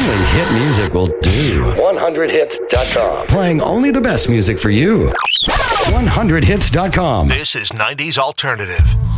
Only hit music will do. 100hits.com. Playing only the best music for you. 100hits.com. This is 90s Alternative.